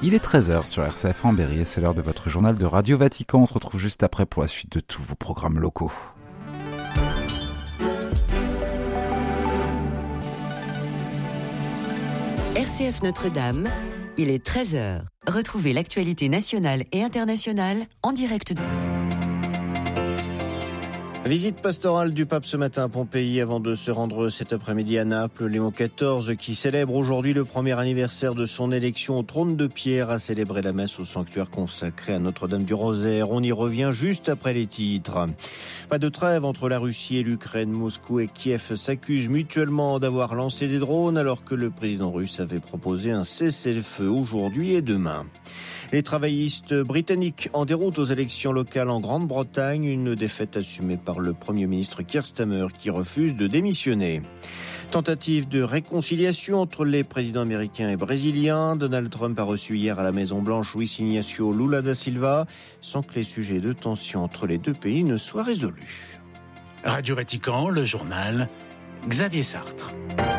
Il est 13h sur RCF en Berry et c'est l'heure de votre journal de Radio Vatican. On se retrouve juste après pour la suite de tous vos programmes locaux. RCF Notre-Dame, il est 13h. Retrouvez l'actualité nationale et internationale en direct. Visite pastorale du pape ce matin à Pompéi avant de se rendre cet après-midi à Naples. Léon XIV, qui célèbre aujourd'hui le premier anniversaire de son élection au trône de pierre, a célébré la messe au sanctuaire consacré à Notre-Dame du Rosaire. On y revient juste après les titres. Pas de trêve entre la Russie et l'Ukraine. Moscou et Kiev s'accusent mutuellement d'avoir lancé des drones alors que le président russe avait proposé un cessez-le-feu aujourd'hui et demain. Les travaillistes britanniques en déroute aux élections locales en Grande-Bretagne, une défaite assumée par le Premier ministre Keir Starmer qui refuse de démissionner. Tentative de réconciliation entre les présidents américains et brésiliens. Donald Trump a reçu hier à la Maison-Blanche Luiz Inácio Lula da Silva sans que les sujets de tension entre les deux pays ne soient résolus. Radio Vatican, le journal, Xavier Sartre.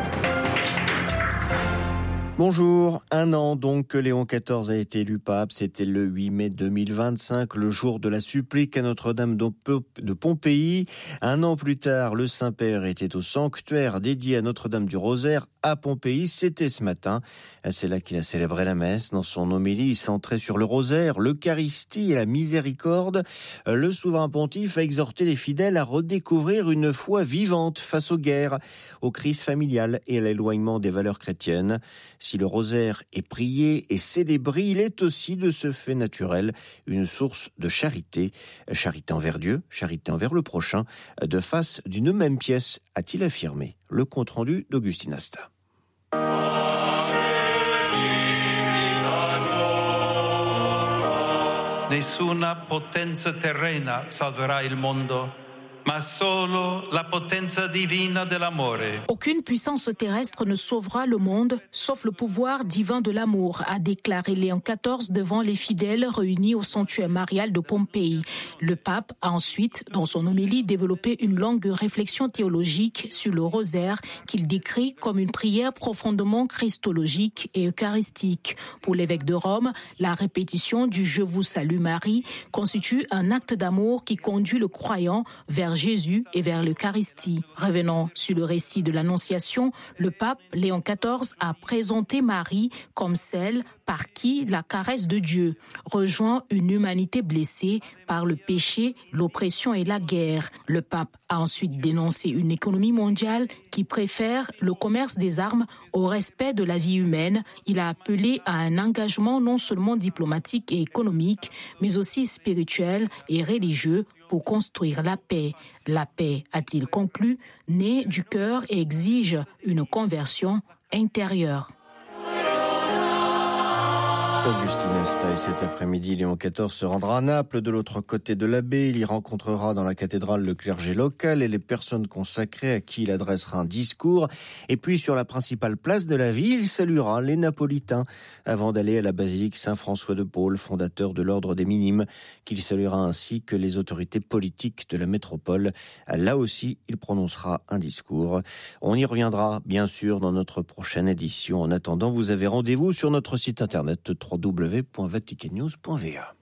Bonjour, 1 an donc que Léon XIV a été élu pape, c'était le 8 mai 2025, le jour de la supplique à Notre-Dame de Pompéi. 1 an plus tard, le Saint-Père était au sanctuaire dédié à Notre-Dame du Rosaire à Pompéi, c'était ce matin. C'est là qu'il a célébré la messe. Dans son homélie centrée sur le rosaire, l'Eucharistie et la miséricorde, le souverain pontife a exhorté les fidèles à redécouvrir une foi vivante face aux guerres, aux crises familiales et à l'éloignement des valeurs chrétiennes. Si le rosaire est prié et célébré, il est aussi de ce fait naturel une source de charité. Charité envers Dieu, charité envers le prochain, de face d'une même pièce, a-t-il affirmé. Le compte-rendu d'Augustine Asta. Nessuna potenza terrena salverà il mondo, ma solo la potenza divina dell'amore. Aucune puissance terrestre ne sauvera le monde, sauf le pouvoir divin de l'amour, a déclaré Léon XIV devant les fidèles réunis au sanctuaire marial de Pompéi. Le pape a ensuite, dans son homélie, développé une longue réflexion théologique sur le rosaire qu'il décrit comme une prière profondément christologique et eucharistique. Pour l'évêque de Rome, la répétition du « Je vous salue Marie » constitue un acte d'amour qui conduit le croyant vers Jésus et vers l'Eucharistie. Revenant sur le récit de l'Annonciation, le pape Léon XIV a présenté Marie comme celle par qui la caresse de Dieu rejoint une humanité blessée par le péché, l'oppression et la guerre. Le pape a ensuite dénoncé une économie mondiale qui préfère le commerce des armes au respect de la vie humaine. Il a appelé à un engagement non seulement diplomatique et économique, mais aussi spirituel et religieux pour construire la paix. La paix, a-t-il conclu, naît du cœur et exige une conversion intérieure. Augustine Asta, et cet après-midi, Léon XIV se rendra à Naples, de l'autre côté de la baie. Il y rencontrera dans la cathédrale le clergé local et les personnes consacrées à qui il adressera un discours. Et puis, sur la principale place de la ville, il saluera les Napolitains avant d'aller à la basilique Saint-François de Paule, fondateur de l'ordre des Minimes, qu'il saluera ainsi que les autorités politiques de la métropole. Là aussi, il prononcera un discours. On y reviendra, bien sûr, dans notre prochaine édition. En attendant, vous avez rendez-vous sur notre site internet www.vaticannews.va.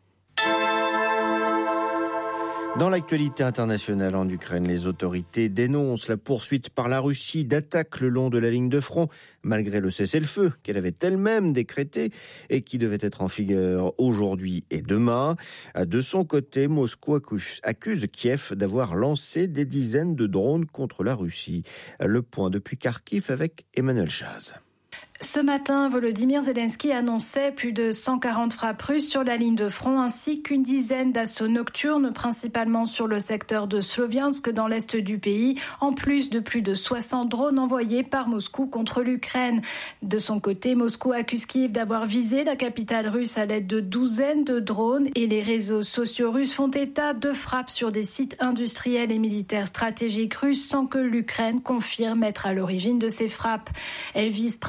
Dans l'actualité internationale en Ukraine, les autorités dénoncent la poursuite par la Russie d'attaques le long de la ligne de front, malgré le cessez-le-feu qu'elle avait elle-même décrété et qui devait être en vigueur aujourd'hui et demain. De son côté, Moscou accuse Kiev d'avoir lancé des dizaines de drones contre la Russie. Le point depuis Kharkiv avec Emmanuel Chaz. Ce matin, Volodymyr Zelensky annonçait plus de 140 frappes russes sur la ligne de front ainsi qu'une dizaine d'assauts nocturnes, principalement sur le secteur de Sloviansk dans l'est du pays, en plus de plus de 60 drones envoyés par Moscou contre l'Ukraine. De son côté, Moscou accuse Kiev d'avoir visé la capitale russe à l'aide de douzaines de drones et les réseaux sociaux russes font état de frappes sur des sites industriels et militaires stratégiques russes sans que l'Ukraine confirme être à l'origine de ces frappes. Elles visent principalement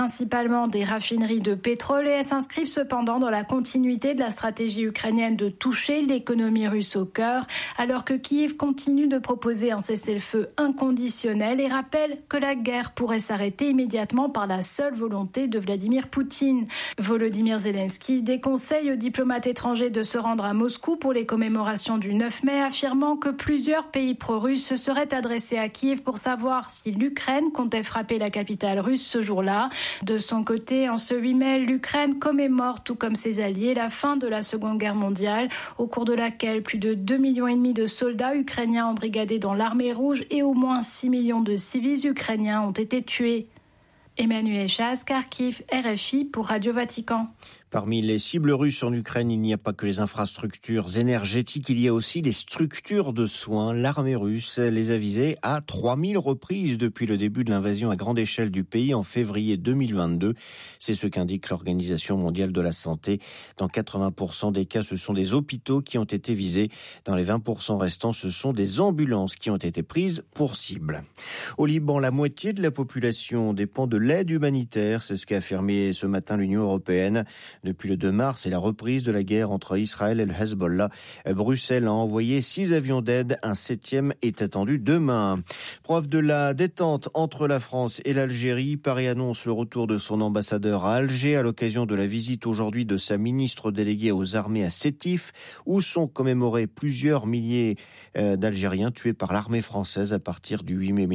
principalement des raffineries de pétrole et elles s'inscrivent cependant dans la continuité de la stratégie ukrainienne de toucher l'économie russe au cœur, alors que Kiev continue de proposer un cessez-le-feu inconditionnel et rappelle que la guerre pourrait s'arrêter immédiatement par la seule volonté de Vladimir Poutine. Volodymyr Zelensky déconseille aux diplomates étrangers de se rendre à Moscou pour les commémorations du 9 mai, affirmant que plusieurs pays pro-russes se seraient adressés à Kiev pour savoir si l'Ukraine comptait frapper la capitale russe ce jour-là. De son côté, en ce 8 mai, l'Ukraine commémore, tout comme ses alliés, la fin de la Seconde Guerre mondiale, au cours de laquelle plus de 2,5 millions de soldats ukrainiens embrigadés dans l'armée rouge et au moins 6 millions de civils ukrainiens ont été tués. Emmanuel Chas, Kharkiv, RFI pour Radio Vatican. Parmi les cibles russes en Ukraine, il n'y a pas que les infrastructures énergétiques, il y a aussi les structures de soins. L'armée russe les a visées à 3000 reprises depuis le début de l'invasion à grande échelle du pays en février 2022. C'est ce qu'indique l'Organisation mondiale de la santé. Dans 80% des cas, ce sont des hôpitaux qui ont été visés. Dans les 20% restants, ce sont des ambulances qui ont été prises pour cible. Au Liban, la moitié de la population dépend de l'aide humanitaire. C'est ce qu'a affirmé ce matin l'Union européenne. Depuis le 2 mars et la reprise de la guerre entre Israël et le Hezbollah, Bruxelles a envoyé 6 avions d'aide. Un 7e est attendu demain. Preuve de la détente entre la France et l'Algérie, Paris annonce le retour de son ambassadeur à Alger à l'occasion de la visite aujourd'hui de sa ministre déléguée aux armées à Sétif, où sont commémorés plusieurs milliers d'Algériens tués par l'armée française à partir du 8 mai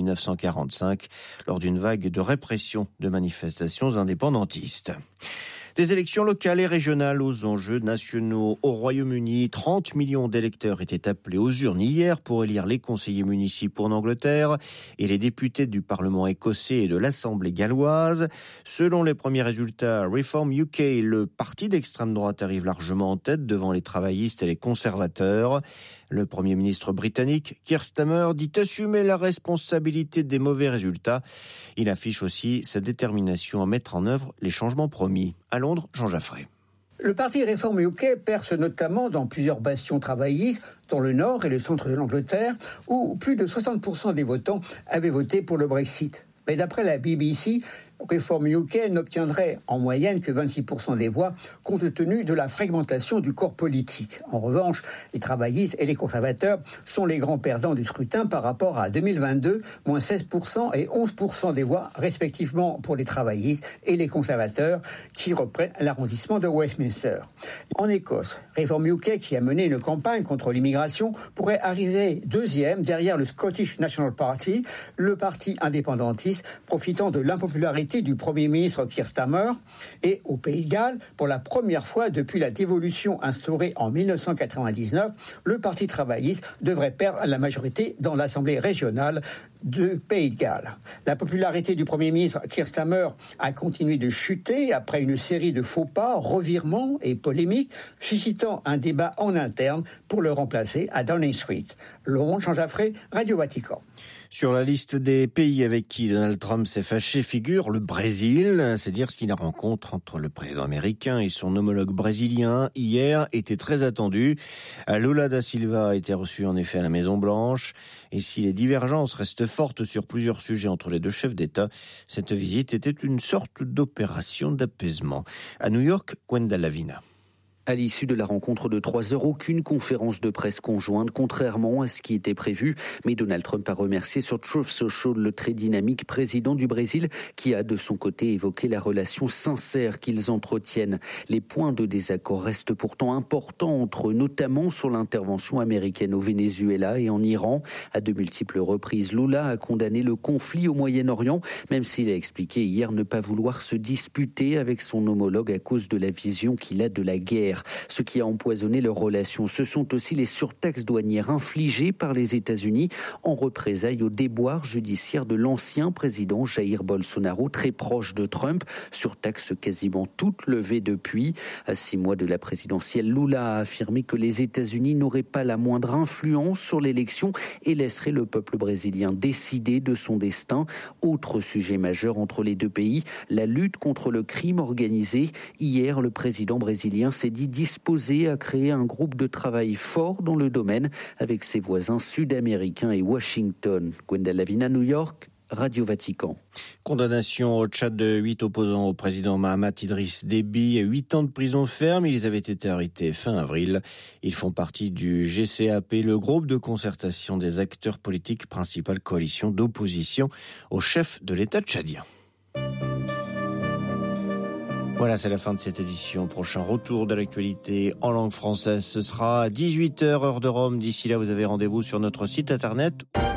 1945 lors d'une vague de répression de manifestations indépendantistes. Des élections locales et régionales aux enjeux nationaux. Au Royaume-Uni, 30 millions d'électeurs étaient appelés aux urnes hier pour élire les conseillers municipaux en Angleterre et les députés du Parlement écossais et de l'Assemblée galloise. Selon les premiers résultats, Reform UK, le parti d'extrême droite arrive largement en tête devant les travaillistes et les conservateurs. Le Premier ministre britannique, Keir Starmer, dit assumer la responsabilité des mauvais résultats. Il affiche aussi sa détermination à mettre en œuvre les changements promis. À Londres, Jean Jaffray. Le parti Reform UK perce notamment dans plusieurs bastions travaillistes, dans le nord et le centre de l'Angleterre, où plus de 60% des votants avaient voté pour le Brexit. Mais d'après la BBC, Reform UK n'obtiendrait en moyenne que 26% des voix, compte tenu de la fragmentation du corps politique. En revanche, les travaillistes et les conservateurs sont les grands perdants du scrutin par rapport à 2022, moins 16% et 11% des voix, respectivement pour les travaillistes et les conservateurs, qui reprennent l'arrondissement de Westminster. En Écosse, Reform UK, qui a mené une campagne contre l'immigration, pourrait arriver deuxième derrière le Scottish National Party, le parti indépendantiste, profitant de l'impopularité du Premier ministre Keir Starmer. Et au Pays de Galles, pour la première fois depuis la dévolution instaurée en 1999, le Parti travailliste devrait perdre la majorité dans l'Assemblée régionale du Pays de Galles. La popularité du Premier ministre Keir Starmer a continué de chuter après une série de faux pas, revirements et polémiques, suscitant un débat en interne pour le remplacer à Downing Street. Londres, Jean Jaffray, Radio Vatican. Sur la liste des pays avec qui Donald Trump s'est fâché figure le Brésil. C'est dire si la rencontre entre le président américain et son homologue brésilien hier était très attendue. Lula da Silva a été reçu en effet à la Maison-Blanche. Et si les divergences restent fortes sur plusieurs sujets entre les deux chefs d'État, cette visite était une sorte d'opération d'apaisement. À New York, Gwenda Lavina. À l'issue de la rencontre de 3 heures, aucune conférence de presse conjointe, contrairement à ce qui était prévu. Mais Donald Trump a remercié sur Truth Social le très dynamique président du Brésil qui a de son côté évoqué la relation sincère qu'ils entretiennent. Les points de désaccord restent pourtant importants entre eux, notamment sur l'intervention américaine au Venezuela et en Iran. À de multiples reprises, Lula a condamné le conflit au Moyen-Orient, même s'il a expliqué hier ne pas vouloir se disputer avec son homologue à cause de la vision qu'il a de la guerre. Ce qui a empoisonné leurs relations, ce sont aussi les surtaxes douanières infligées par les États-Unis en représailles au déboire judiciaire de l'ancien président Jair Bolsonaro, très proche de Trump. Surtaxes quasiment toutes levées depuis. À 6 mois de la présidentielle, Lula a affirmé que les États-Unis n'auraient pas la moindre influence sur l'élection et laisseraient le peuple brésilien décider de son destin. Autre sujet majeur entre les deux pays, la lutte contre le crime organisé. Hier, le président brésilien s'est dit disposé à créer un groupe de travail fort dans le domaine avec ses voisins sud-américains et Washington. Gwenda Lavina, New York, Radio Vatican. Condamnation au Tchad de 8 opposants au président Mahamat Idriss Déby, 8 ans de prison ferme. Ils avaient été arrêtés fin avril. Ils font partie du GCAP, le groupe de concertation des acteurs politiques, principale coalition d'opposition au chef de l'État tchadien. Voilà, c'est la fin de cette édition. Prochain retour de l'actualité en langue française, ce sera à 18h, heure de Rome. D'ici là, vous avez rendez-vous sur notre site internet.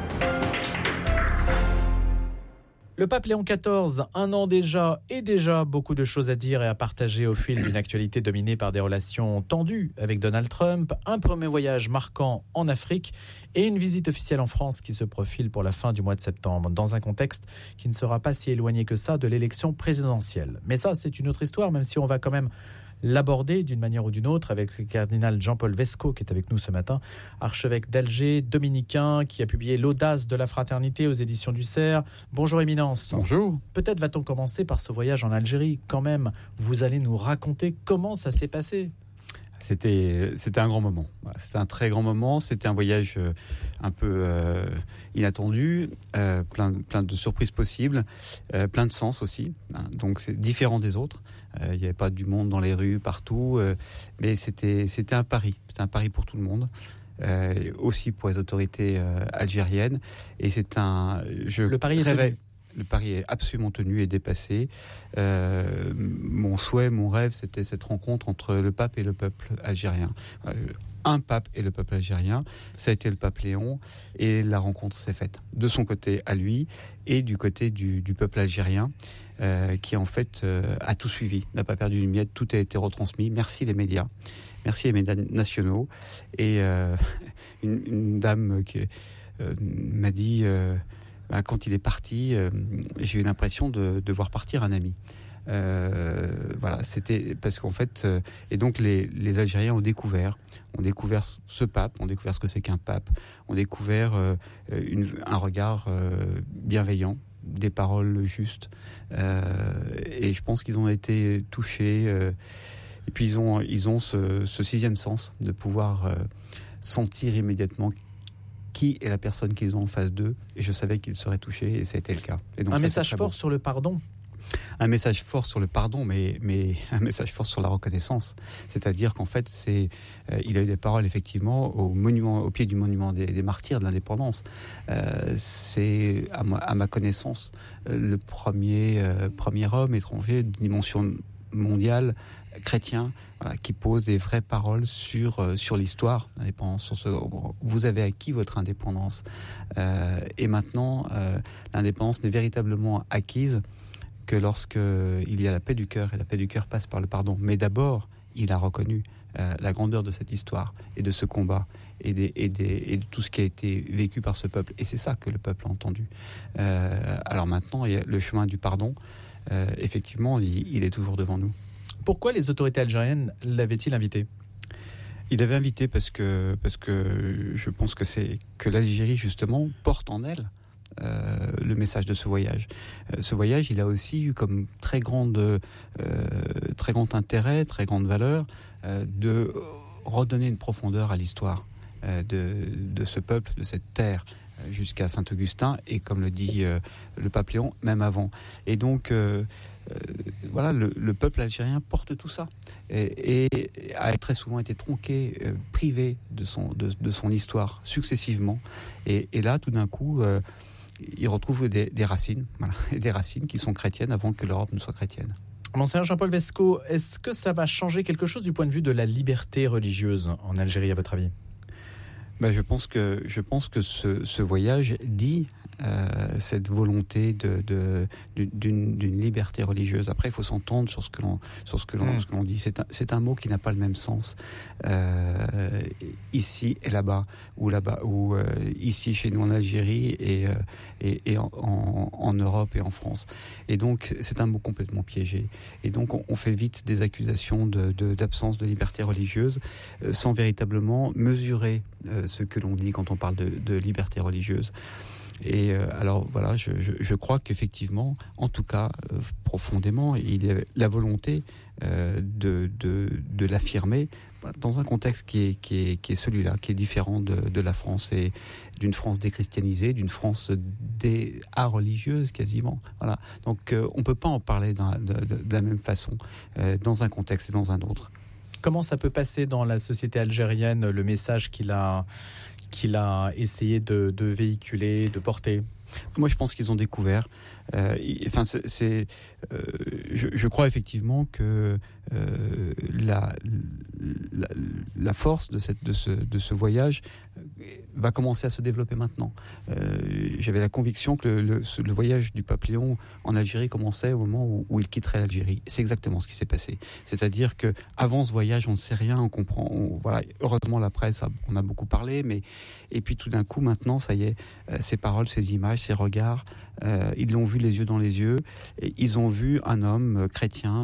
Le pape Léon XIV, 1 an déjà, et déjà beaucoup de choses à dire et à partager au fil d'une actualité dominée par des relations tendues avec Donald Trump, un premier voyage marquant en Afrique et une visite officielle en France qui se profile pour la fin du mois de septembre, dans un contexte qui ne sera pas si éloigné que ça de l'élection présidentielle. Mais ça, c'est une autre histoire, même si on va quand même l'aborder d'une manière ou d'une autre avec le cardinal Jean-Paul Vesco qui est avec nous ce matin, archevêque d'Alger, dominicain, qui a publié L'audace de la fraternité aux éditions du Cerf. Bonjour Éminence. Bonjour. Peut-être va-t-on commencer par ce voyage en Algérie. Quand même, vous allez nous raconter comment ça s'est passé. C'était un grand moment. C'était un très grand moment. C'était un voyage un peu inattendu, plein de surprises possibles, plein de sens aussi. Donc c'est différent des autres. Il n'y avait pas du monde dans les rues partout, mais c'était un pari. C'était un pari pour tout le monde. Aussi pour les autorités algériennes. Et c'est le pari est tenu. Le pari est absolument tenu et dépassé. Mon souhait, mon rêve, c'était cette rencontre entre le pape et le peuple algérien. Un pape et le peuple algérien. Ça a été le pape Léon et la rencontre s'est faite de son côté à lui et du côté du peuple algérien qui en fait a tout suivi, n'a pas perdu une miette, tout a été retransmis. Merci les médias. Merci les médias nationaux. Et une dame qui m'a dit... quand il est parti, j'ai eu l'impression de voir partir un ami. Voilà, c'était parce qu'en fait, et donc les Algériens ont découvert ce pape, ont découvert ce que c'est qu'un pape, ont découvert un regard bienveillant, des paroles justes, et je pense qu'ils ont été touchés. Et puis ils ont ce sixième sens de pouvoir sentir immédiatement qui est la personne qu'ils ont en face d'eux, et je savais qu'ils seraient touchés, et ça a été le cas. Et donc, un message fort sur le pardon. Un message fort sur le pardon, mais un message fort sur la reconnaissance. C'est-à-dire qu'en fait, il a eu des paroles effectivement au pied du monument des martyrs de l'indépendance. C'est à ma connaissance le premier homme étranger de dimension mondiale chrétien, voilà, qui pose des vraies paroles sur l'histoire de l'indépendance. Vous avez acquis votre indépendance, et maintenant l'indépendance n'est véritablement acquise que lorsqu'il y a la paix du cœur, et la paix du cœur passe par le pardon. Mais d'abord, il a reconnu la grandeur de cette histoire et de ce combat et de tout ce qui a été vécu par ce peuple. Et c'est ça que le peuple a entendu. Alors maintenant, il y a le chemin du pardon. Effectivement, il est toujours devant nous. Pourquoi les autorités algériennes l'avaient-ils invité ? Il l'avait invité parce que je pense que l'Algérie, justement, porte en elle le message de ce voyage. Ce voyage, il a aussi eu comme très grand intérêt, très grande valeur, de redonner une profondeur à l'histoire de ce peuple, de cette terre, jusqu'à Saint-Augustin, et comme le dit le pape Léon, même avant. Et donc, voilà, le peuple algérien porte tout ça et a très souvent été tronqué, privé de son histoire successivement. Et là, tout d'un coup, il retrouve des racines, voilà, et des racines qui sont chrétiennes avant que l'Europe ne soit chrétienne. Monseigneur Jean-Paul Vesco, est-ce que ça va changer quelque chose du point de vue de la liberté religieuse en Algérie, à votre avis ? Je pense que ce voyage dit cette volonté d'une liberté religieuse. Après, il faut s'entendre sur ce que l'on dit. C'est un mot qui n'a pas le même sens ici et là-bas, ou ici chez nous en Algérie et en Europe et en France. Et donc, c'est un mot complètement piégé. Et donc, on fait vite des accusations d'absence de liberté religieuse sans véritablement mesurer ce que l'on dit quand on parle de liberté religieuse. Et alors voilà, je crois qu'effectivement, en tout cas profondément, il y a la volonté de l'affirmer dans un contexte qui est celui-là, qui est différent de la France et d'une France déchristianisée, d'une France religieuse quasiment. Voilà. Donc on ne peut pas en parler de la même façon dans un contexte et dans un autre. Comment ça peut passer dans la société algérienne, le message qu'il a essayé de véhiculer, de porter ? Moi, je pense qu'ils ont découvert. Je crois effectivement que la force de ce voyage va commencer à se développer maintenant. J'avais la conviction que le voyage du pape Léon en Algérie commençait au moment où il quitterait l'Algérie. C'est exactement ce qui s'est passé. C'est-à-dire que avant ce voyage, on ne sait rien, on comprend. Voilà, heureusement, la presse, on a beaucoup parlé, et puis tout d'un coup, maintenant, ça y est, ces paroles, ces images, ces regards, ils l'ont vu les yeux dans les yeux. Et ils ont vu un homme chrétien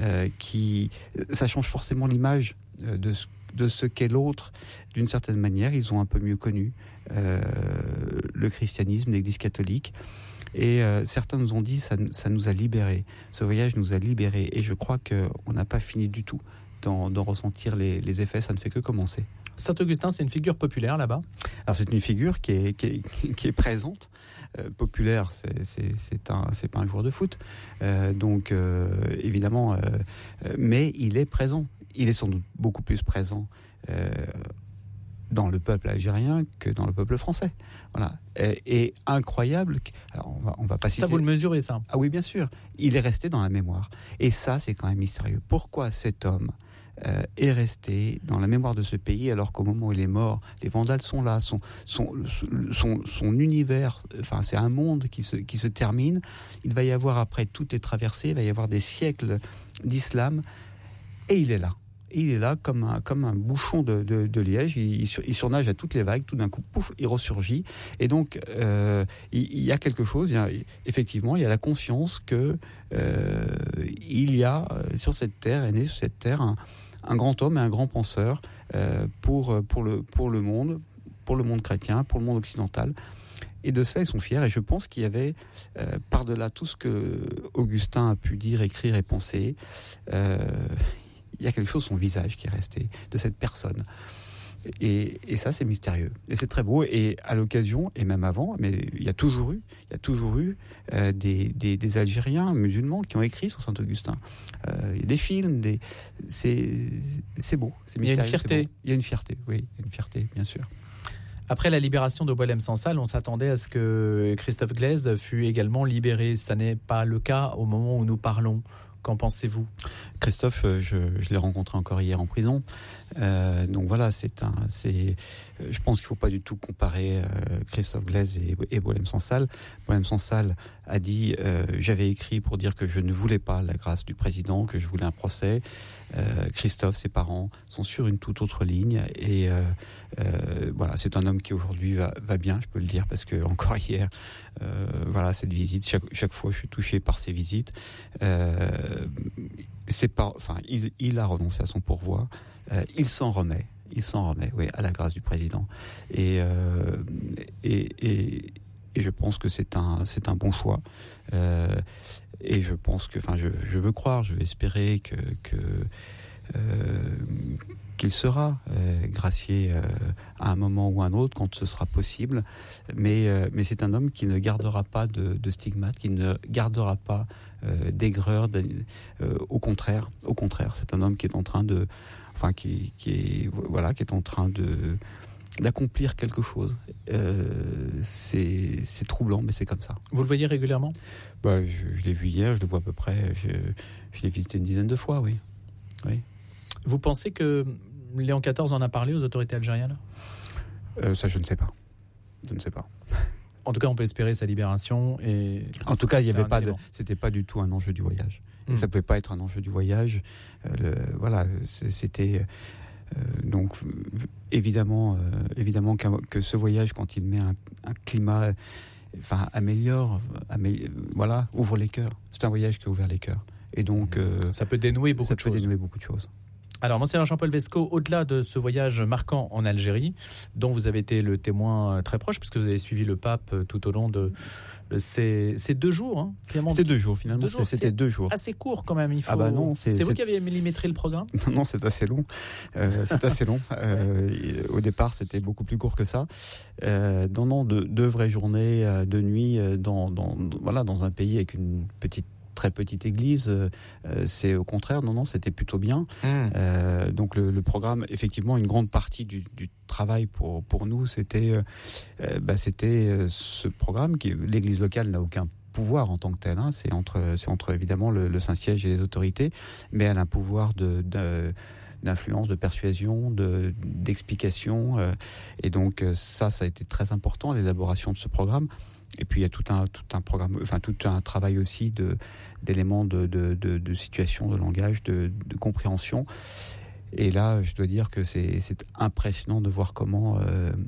ça change forcément l'image de ce qu'est l'autre. D'une certaine manière, ils ont un peu mieux connu le christianisme, l'Église catholique. Et certains nous ont dit ça nous a libérés. Ce voyage nous a libérés. Et je crois qu'on n'a pas fini du tout d'en ressentir les effets. Ça ne fait que commencer. Saint-Augustin, c'est une figure populaire là-bas ? Alors c'est une figure qui est présente. Populaire, c'est pas un joueur de foot. Donc évidemment, mais il est présent. Il est sans doute beaucoup plus présent dans le peuple algérien que dans le peuple français. Voilà. Et incroyable. Alors on va pas citer. Ça, vous le mesurez, ça ? Ah oui, bien sûr. Il est resté dans la mémoire. Et ça, c'est quand même mystérieux. Pourquoi cet homme est resté dans la mémoire de ce pays alors qu'au moment où il est mort, les Vandales sont là, son univers, enfin c'est un monde qui se termine. Il va y avoir après toutes les traversées, il va y avoir des siècles d'islam et il est là. Il est là comme un bouchon de liège. Il surnage à toutes les vagues. Tout d'un coup, pouf, il ressurgit. Et donc, il y a quelque chose. Effectivement, il y a la conscience que il y a sur cette terre, est né sur cette terre un grand homme et un grand penseur pour le monde chrétien, pour le monde occidental. Et de ça, ils sont fiers. Et je pense qu'il y avait, par-delà tout ce que Augustin a pu dire, écrire et penser, il y a quelque chose, son visage qui est resté, de cette personne. Et ça, c'est mystérieux. Et c'est très beau. Et à l'occasion, et même avant, mais il y a toujours eu des Algériens musulmans qui ont écrit sur Saint-Augustin. Il y a des films, c'est beau, c'est mystérieux. Il y a une fierté. Il y a une fierté, oui, il y a une fierté, bien sûr. Après la libération de Boualem Sansal, on s'attendait à ce que Christophe Glaise fût également libéré. Ça n'est pas le cas au moment où nous parlons. Qu'en pensez-vous ? Christophe, je l'ai rencontré encore hier en prison. Donc voilà, je pense qu'il ne faut pas du tout comparer Christophe Glaise et Boualem Sansal. Boualem Sansal a dit j'avais écrit pour dire que je ne voulais pas la grâce du président, que je voulais un procès. Christophe, ses parents sont sur une toute autre ligne et voilà, c'est un homme qui aujourd'hui va bien, je peux le dire, parce que encore hier, voilà, cette visite, chaque fois je suis touché par ces visites. Il a renoncé à son pourvoi, il s'en remet, oui, à la grâce du président. Et je pense que c'est un bon choix. Et je pense que, je veux croire, je veux espérer qu'il sera gracié à un moment ou à un autre quand ce sera possible. Mais c'est un homme qui ne gardera pas de stigmates, qui ne gardera pas d'aigreur. Au contraire, c'est un homme qui est en train qui est en train d'accomplir quelque chose. C'est troublant, mais c'est comme ça. Vous le voyez régulièrement ? Je l'ai vu hier, je le vois à peu près, je l'ai visité une dizaine de fois, oui. Vous pensez que Léon XIV en a parlé aux autorités algériennes ? Ça, je ne sais pas. En tout cas, on peut espérer sa libération. En tout cas, il y avait c'était pas du tout un enjeu du voyage. Et ça pouvait pas être un enjeu du voyage. C'était donc évidemment que ce voyage, quand il met un climat, améliore, ouvre les cœurs. C'est un voyage qui a ouvert les cœurs. Et donc ça peut dénouer beaucoup de choses. Ça peut dénouer beaucoup de choses. Alors, Monseigneur Jean-Paul Vesco, au-delà de ce voyage marquant en Algérie, dont vous avez été le témoin très proche, puisque vous avez suivi le pape tout au long de ces 2 jours. Hein, c'était 2 jours, finalement. C'était 2 jours. Assez court, quand même. Il faut... Ah bah non, c'est vous qui avez millimétré le programme ? Non, c'est assez long. C'est assez long. Au départ, c'était beaucoup plus court que ça. Non, 2 vraies journées de nuit dans un pays avec une très petite église, c'est au contraire, non, c'était plutôt bien. Donc le programme, effectivement, une grande partie du travail pour nous, c'était ce programme qui, l'église locale n'a aucun pouvoir en tant que tel, hein. C'est entre évidemment le Saint-Siège et les autorités, mais elle a un pouvoir d'influence, de persuasion, d'explication, et donc ça a été très important, l'élaboration de ce programme. Et puis il y a tout un programme, enfin tout un travail aussi d'éléments de situation, de langage, de compréhension. Et là, je dois dire que c'est impressionnant de voir comment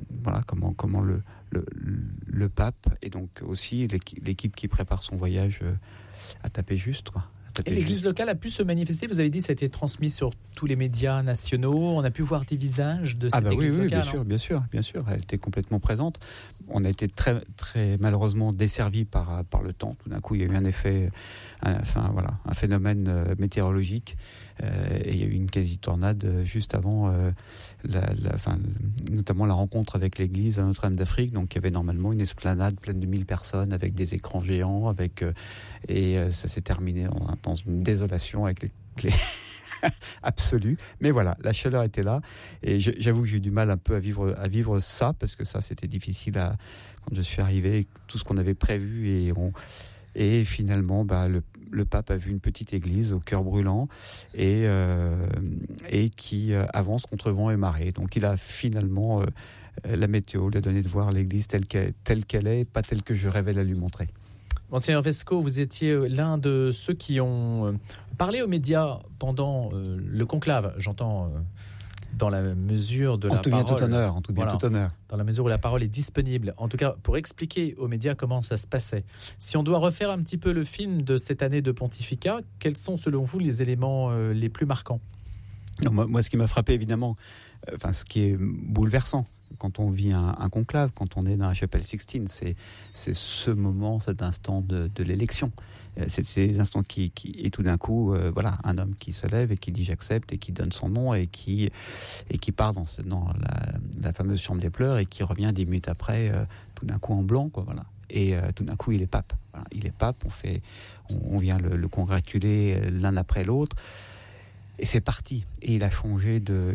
le pape et donc aussi l'équipe qui prépare son voyage a tapé juste, quoi. Et l'église locale a pu se manifester. Vous avez dit que ça a été transmis sur tous les médias nationaux. On a pu voir des visages de cette église locale. Bien sûr. Elle était complètement présente. On a été très, très malheureusement desservis par le temps. Tout d'un coup, il y a eu un effet, un phénomène météorologique. Et il y a eu une quasi-tornade juste avant, notamment la rencontre avec l'église à Notre-Dame d'Afrique. Donc, il y avait normalement une esplanade pleine de 1000 personnes avec des écrans géants, et ça s'est terminé dans une désolation avec les absolue. Mais voilà, la chaleur était là, et j'avoue que j'ai eu du mal un peu à vivre ça, parce que ça, c'était difficile quand je suis arrivé, tout ce qu'on avait prévu, et finalement, le pape a vu une petite église au cœur brûlant et qui avance contre vent et marée. Donc il a finalement, la météo lui a donné de voir l'église telle qu'elle est, pas telle que je rêvais de lui montrer. Monseigneur Vesco, vous étiez l'un de ceux qui ont parlé aux médias pendant le conclave, j'entends... dans la mesure de la parole. En tout bien, tout honneur. Dans la mesure où la parole est disponible. En tout cas, pour expliquer aux médias comment ça se passait. Si on doit refaire un petit peu le film de cette année de pontificat, quels sont, selon vous, les éléments les plus marquants ? Non, moi, ce qui m'a frappé, évidemment, ce qui est bouleversant, quand on vit un conclave, quand on est dans la chapelle Sixtine, c'est ce moment, cet instant de l'élection. C'est ces instants et tout d'un coup, un homme qui se lève et qui dit j'accepte, et qui donne son nom, et qui part dans la fameuse chambre des pleurs, et qui revient 10 minutes après, tout d'un coup en blanc, quoi, voilà. Et tout d'un coup, il est pape. Voilà, il est pape. On vient le congratuler l'un après l'autre. Et c'est parti. Et il a changé de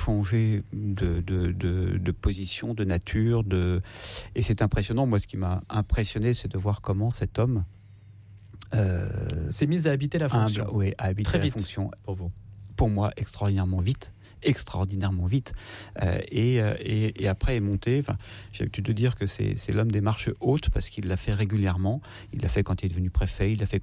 position, de nature, et c'est impressionnant. Moi, ce qui m'a impressionné, c'est de voir comment cet homme s'est mis à habiter la fonction. À habiter très la vite fonction. Pour vous. Pour moi, extraordinairement vite. Et après est monté. J'ai l'habitude de dire que c'est l'homme des marches hautes, parce qu'il l'a fait régulièrement. Il l'a fait quand il est devenu préfet. Il l'a fait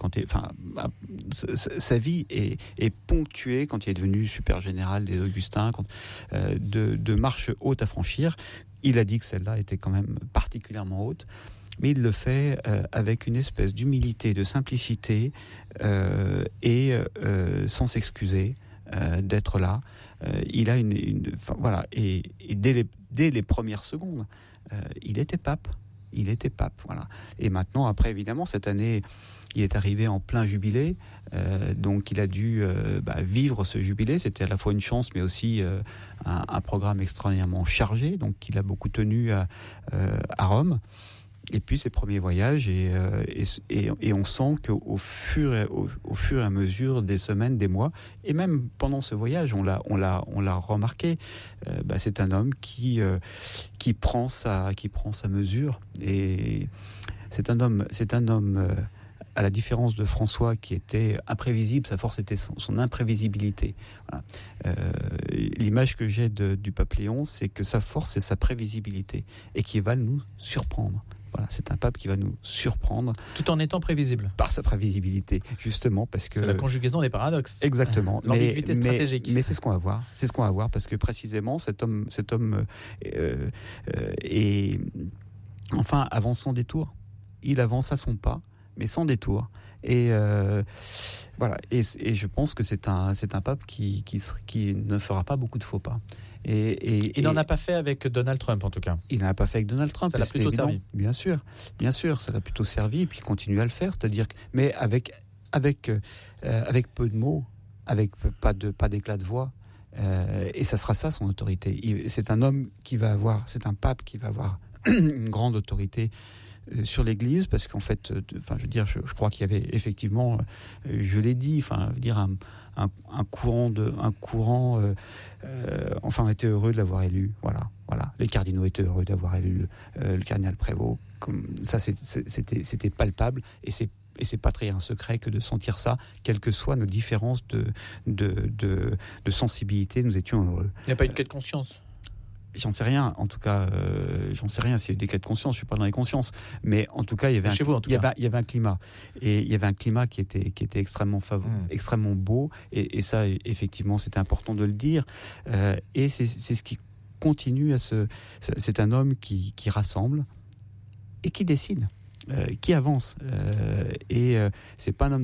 sa vie est ponctuée quand il est devenu super général des Augustins, de marches hautes à franchir. Il a dit que celle-là était quand même particulièrement haute. Mais il le fait avec une espèce d'humilité, de simplicité, et sans s'excuser d'être là. Il a et dès les premières secondes, il était pape, voilà. Et maintenant, après, évidemment, cette année, il est arrivé en plein jubilé, donc il a dû vivre ce jubilé. C'était à la fois une chance, mais aussi un programme extraordinairement chargé, donc il a beaucoup tenu à Rome. Et puis ses premiers voyages, et on sent qu'au fur et à mesure des semaines, des mois, et même pendant ce voyage, on l'a remarqué, c'est un homme qui prend sa mesure, et c'est un homme à la différence de François, qui était imprévisible. Sa force était son imprévisibilité. Voilà. L'image que j'ai du pape Léon, c'est que sa force, c'est sa prévisibilité, et qui va nous surprendre. Voilà, c'est un pape qui va nous surprendre. Tout en étant prévisible. Par sa prévisibilité, justement, parce que... C'est la conjugaison des paradoxes. Exactement. L'ambiguïté stratégique. Mais c'est ce qu'on va voir. C'est ce qu'on va voir, parce que précisément, cet homme avance sans détour. Il avance à son pas, mais sans détour. Et voilà. Et je pense que c'est un pape qui ne fera pas beaucoup de faux pas. Il n'en a pas fait avec Donald Trump, en tout cas. Il n'en a pas fait avec Donald Trump. Ça l'a plutôt servi. Bien sûr, ça l'a plutôt servi, et puis il continue à le faire, mais avec peu de mots, avec pas d'éclat de voix, et ça sera ça son autorité. C'est un pape qui va avoir une grande autorité sur l'Église, parce qu'en fait, je crois qu'il y avait effectivement, je l'ai dit, un courant était heureux de l'avoir élu. Voilà. Les cardinaux étaient heureux d'avoir élu le cardinal Prévost. Ça, c'était palpable, et c'est pas trahir un secret que de sentir ça, quelles que soient nos différences de sensibilité, nous étions heureux. Il n'y a pas eu de quête de conscience? J'en sais rien. En tout cas, s'il y a eu des cas de conscience. Je suis pas dans les consciences, mais en tout cas, il y avait un climat, et il y avait un climat qui était extrêmement extrêmement beau, et ça, effectivement, c'était important de le dire. Et c'est ce qui continue c'est un homme qui rassemble et qui décide, qui avance. Et c'est pas un homme